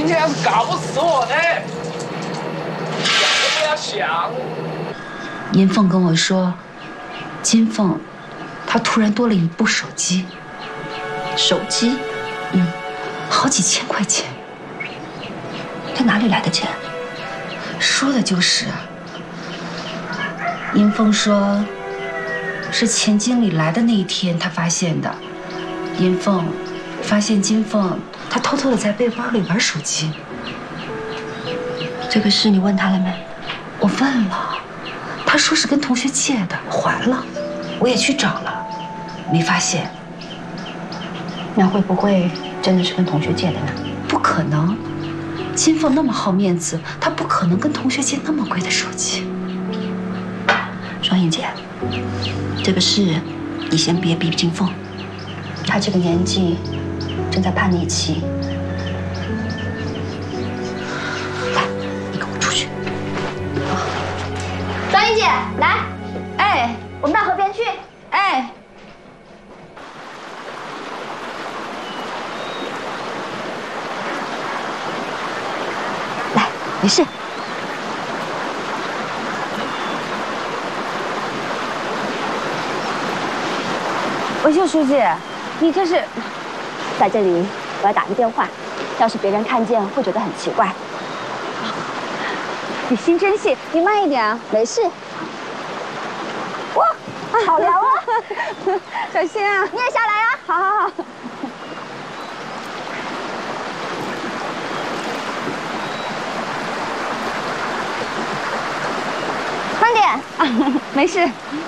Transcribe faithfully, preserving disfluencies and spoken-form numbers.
今天要是搞不死我呢，想都不要想。 银凤跟我说，金凤，她突然多了一部手机。 手机？ 嗯，好几千块钱。 她哪里来的钱？ 说的就是啊。银凤说，是钱经理来的那一天她发现的。银凤发现金凤，她偷偷的在背包里玩手机。 这个事你问她了没？ 我问了，她说是跟同学借的，还了。我也去找了，没发现。 那会不会真的是跟同学借的呢？ 不可能，金凤那么好面子，她不可能跟同学借那么贵的手机。 双影姐，这个事你先别逼金凤，她这个年纪正在叛逆期。来，你跟我出去。 双影姐，来，哎，我们到河边去，哎。 来，没事。 文秀书记，你这是在这里？我要打个电话，要是别人看见会觉得很奇怪。你心真细，你慢一点啊，没事。哇，好凉啊！小心啊！你也下来啊！好好好。慢点啊，没事。